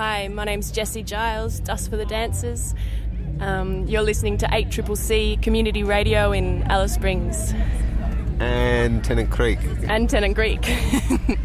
Hi, my name's Jessie Giles, Dust for the Dancers. You're listening to 8CCC Community Radio in Alice Springs. And Tennant Creek. And Tennant Creek.